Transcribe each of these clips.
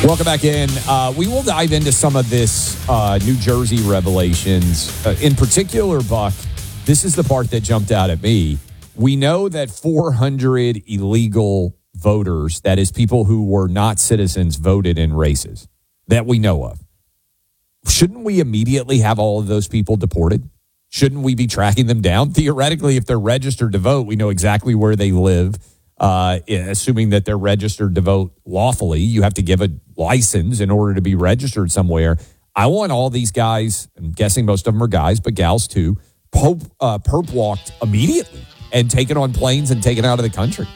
Welcome back in. We will dive into some of this New Jersey revelations. In particular, Buck, this is the part that jumped out at me. We know that 400 illegal voters, that is people who were not citizens, voted in races that we know of. Shouldn't we immediately have all of those people deported? Shouldn't we be tracking them down? Theoretically, if they're registered to vote, we know exactly where they live. Assuming that they're registered to vote lawfully, you have to give a license in order to be registered somewhere. I want all these guys, I'm guessing most of them are guys, but gals too, perp walked immediately and taken on planes and taken out of the country.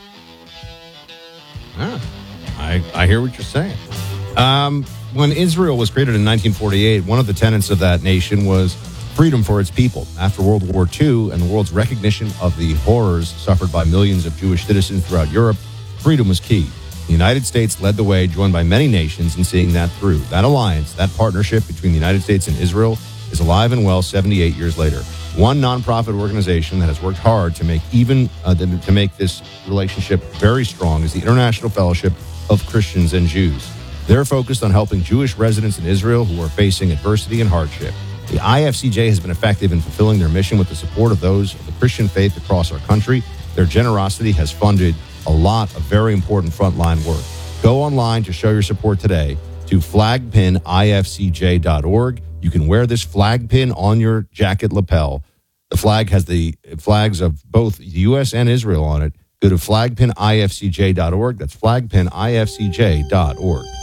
I hear what you're saying. When Israel was created in 1948, one of the tenets of that nation was freedom for its people. After World War II and the world's recognition of the horrors suffered by millions of Jewish citizens throughout Europe, freedom was key. The United States led the way, joined by many nations in seeing that through. That alliance, that partnership between the United States and Israel is alive and well 78 years later. One nonprofit organization that has worked hard to make to make this relationship very strong is the International Fellowship of Christians and Jews. They're focused on helping Jewish residents in Israel who are facing adversity and hardship. The IFCJ has been effective in fulfilling their mission with the support of those of the Christian faith across our country. Their generosity has funded a lot of very important frontline work. Go online to show your support today to flagpinifcj.org. You can wear this flag pin on your jacket lapel. The flag has the flags of both the U.S. and Israel on it. Go to flagpinifcj.org. That's flagpinifcj.org.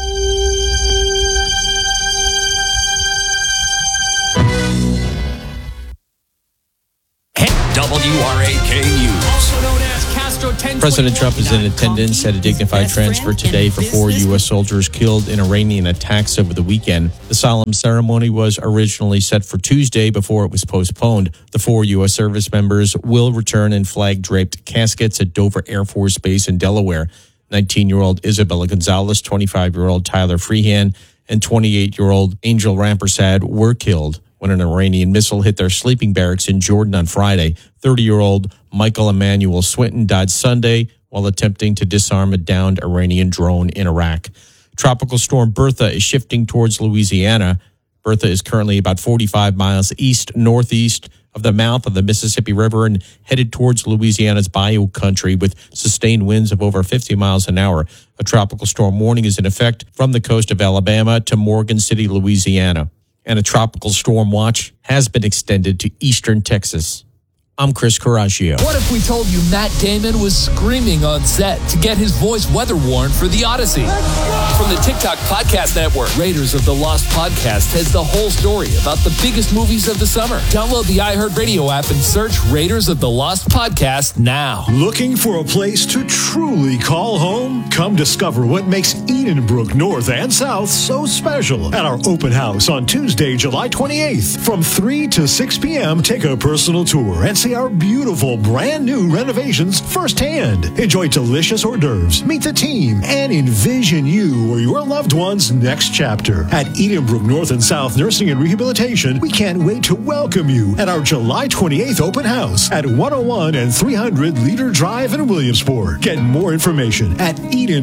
WRAK News. President Trump is in attendance at a dignified transfer today for 4 U.S. soldiers killed in Iranian attacks over the weekend. The solemn ceremony was originally set for Tuesday before it was postponed. The 4 U.S. service members will return in flag-draped caskets at Dover Air Force Base in Delaware. 19-year-old Isabella Gonzalez, 25-year-old Tyler Freehan, and 28-year-old Angel Rampersad were killed when an Iranian missile hit their sleeping barracks in Jordan on Friday. 30-year-old Michael Emmanuel Swinton died Sunday while attempting to disarm a downed Iranian drone in Iraq. Tropical storm Bertha is shifting towards Louisiana. Bertha is currently about 45 miles east-northeast of the mouth of the Mississippi River and headed towards Louisiana's Bayou country with sustained winds of over 50 miles an hour. A tropical storm warning is in effect from the coast of Alabama to Morgan City, Louisiana. And a tropical storm watch has been extended to eastern Texas. I'm Chris Coraggio. What if we told you Matt Damon was screaming on set to get his voice weather worn for the Odyssey? From the TikTok Podcast Network, Raiders of the Lost Podcast has the whole story about the biggest movies of the summer. Download the iHeartRadio app and search Raiders of the Lost Podcast now. Looking for a place to truly call home? Come discover what makes Edenbrook North and South so special at our open house on Tuesday, July 28th. From 3 to 6 p.m., take a personal tour and see our beautiful brand new renovations firsthand. Enjoy delicious hors d'oeuvres, meet the team, and envision you or your loved one's next chapter. At Edenbrook North and South Nursing and Rehabilitation, we can't wait to welcome you at our July 28th open house at 101 and 300 Leader Drive in Williamsport. Get more information at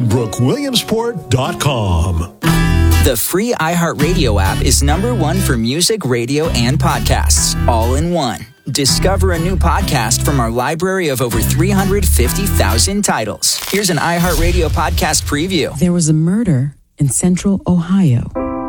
EdenbrookWilliamsport.com. The free iHeartRadio app is #1 for music, radio, and podcasts, all in one. Discover a new podcast from our library of over 350,000 titles. Here's an iHeartRadio podcast preview. There was a murder in central Ohio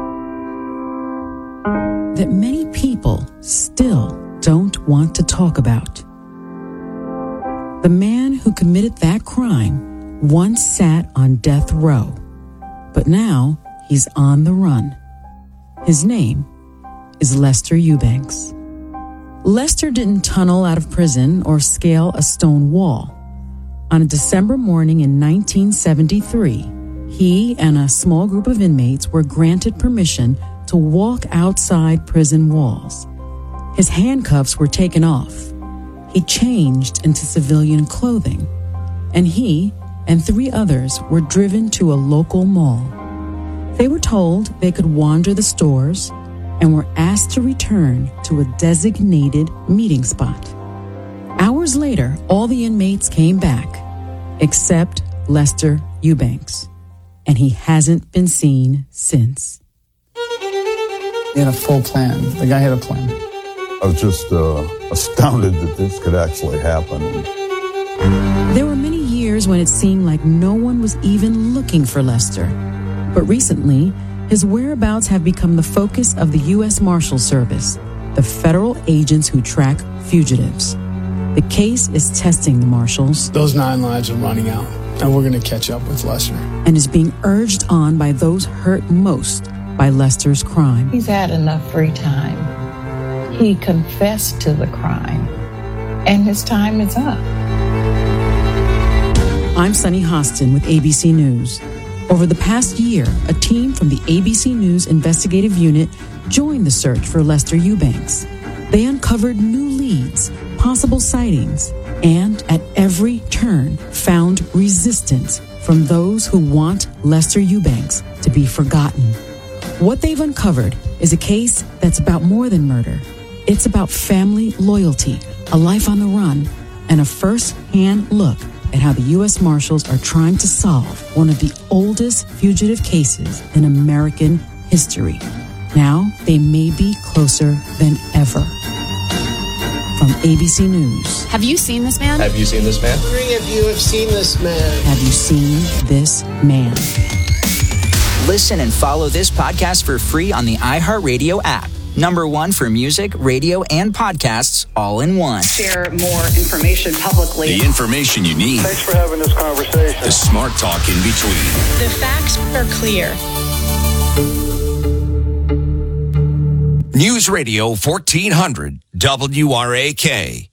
that many people still don't want to talk about. The man who committed that crime once sat on death row, but now he's on the run. His name is Lester Eubanks. Lester didn't tunnel out of prison or scale a stone wall. On a December morning in 1973, he and a small group of inmates were granted permission to walk outside prison walls. His handcuffs were taken off. He changed into civilian clothing, and he and 3 others were driven to a local mall. They were told they could wander the stores and were asked to return to a designated meeting spot. Hours later, all the inmates came back, except Lester Eubanks. and he hasn't been seen since. He had a full plan. The guy had a plan. I was just astounded that this could actually happen. There were many years when it seemed like no one was even looking for Lester. But recently, his whereabouts have become the focus of the U.S. Marshal Service, the federal agents who track fugitives. The case is testing the marshals. Those 9 lives are running out, and we're going to catch up with Lester. And is being urged on by those hurt most by Lester's crime. He's had enough free time. He confessed to the crime, and his time is up. I'm Sunny Hostin with ABC News. Over the past year, a team from the ABC News investigative unit joined the search for Lester Eubanks. They uncovered new leads, possible sightings, and at every turn found resistance from those who want Lester Eubanks to be forgotten. What they've uncovered is a case that's about more than murder. It's about family loyalty, a life on the run, and a first-hand look at how the U.S. Marshals are trying to solve one of the oldest fugitive cases in American history. Now, they may be closer than ever. From ABC News. Have you seen this man? Have you seen this man? How many of you have seen this man? Have you seen this man? Listen and follow this podcast for free on the iHeartRadio app. #1 for music, radio, and podcasts all in one. Share more information publicly. The information you need. Thanks for having this conversation. The smart talk in between. The facts are clear. News Radio 1400 WRAK.